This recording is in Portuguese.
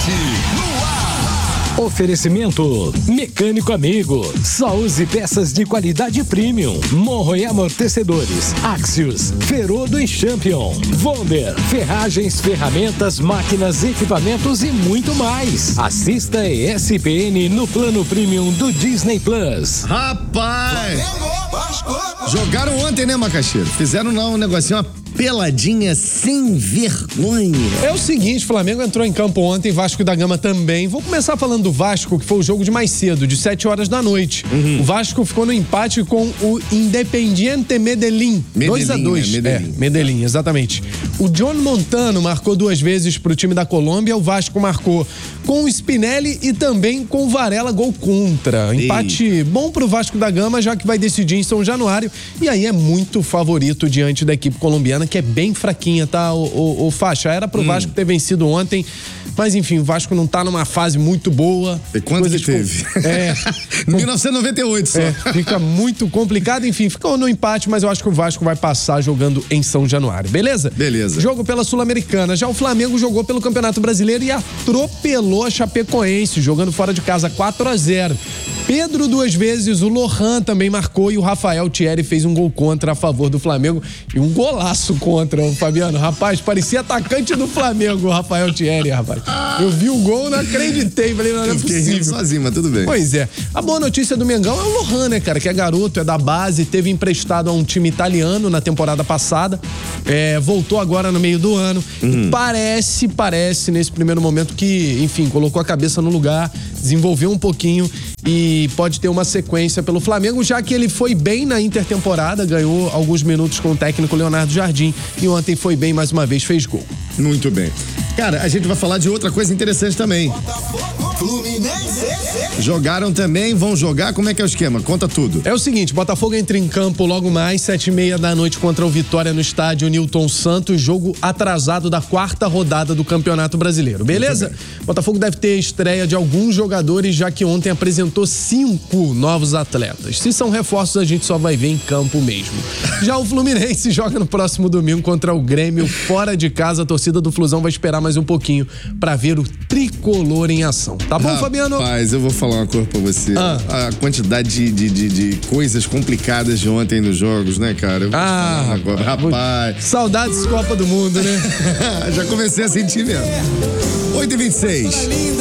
no ar. Oferecimento Mecânico Amigo. Só use peças de qualidade premium. Morro e amortecedores. Axios, Ferodo e Champion. Wonder, ferragens, ferramentas, máquinas, equipamentos e muito mais. Assista ESPN no plano premium do Disney Plus. Rapaz! Jogaram ontem, né, Macaxeira? Fizeram lá um negocinho, uma peladinha sem vergonha. É o seguinte, Flamengo entrou em campo ontem, Vasco da Gama também. Vou começar falando do Vasco, que foi o jogo de mais cedo, de 7 horas da noite. O Vasco ficou no empate com o Independiente Medellín. 2-2. Medellín, exatamente. O John Montano marcou 2 vezes pro time da Colômbia, o Vasco marcou com o Spinelli e também com o Varela, gol contra. Empate bom pro Vasco da Gama, já que vai decidir em São Januário, e aí é muito favorito diante da equipe colombiana, que é bem fraquinha, tá, o Faixa? Era pro Vasco ter vencido ontem, mas enfim, o Vasco não tá numa fase muito boa. E quanto que teve? 1998 só. Fica muito complicado, enfim, ficou no empate, mas eu acho que o Vasco vai passar jogando em São Januário, beleza? Beleza. Jogo pela Sul-Americana, já o Flamengo jogou pelo Campeonato Brasileiro e atropelou a Chapecoense, jogando fora de casa 4-0. Pedro 2 vezes, o Lohan também marcou e o Rafael Thierry fez um gol contra a favor do Flamengo e um golaço contra o Fabiano. Rapaz, parecia atacante do Flamengo, o Rafael Thierry, rapaz. Eu vi o gol, não acreditei, falei, não é possível. Sozinho, mas tudo bem. Pois é. A boa notícia do Mengão é o Lohan, né, cara, que é garoto, é da base, teve emprestado a um time italiano na temporada passada, voltou agora no meio do ano. E parece nesse primeiro momento que, enfim, colocou a cabeça no lugar, desenvolveu um pouquinho e pode ter uma sequência pelo Flamengo, já que ele foi bem na intertemporada, ganhou alguns minutos com o técnico Leonardo Jardim e ontem foi bem mais uma vez, fez gol. Muito bem. Cara, a gente vai falar de outra coisa interessante também. Jogaram também, vão jogar, como é que é o esquema? Conta tudo. É o seguinte, Botafogo entra em campo logo mais, 7h30 da noite contra o Vitória no estádio Newton Santos, jogo atrasado da 4ª rodada do Campeonato Brasileiro, beleza? Botafogo deve ter estreia de alguns jogadores, já que ontem apresentou 5 novos atletas. Se são reforços, a gente só vai ver em campo mesmo. Já o Fluminense joga no próximo domingo contra o Grêmio, fora de casa, a torcida do Flusão vai esperar mais um pouquinho pra ver o tricolor em ação. Tá bom, Fabiano? Rapaz, eu vou falar uma coisa pra você. A quantidade de coisas complicadas de ontem nos jogos, né, cara? Eu vou falar agora. Rapaz. Saudades Copa do Mundo, né? Já comecei a sentir mesmo. 8h26.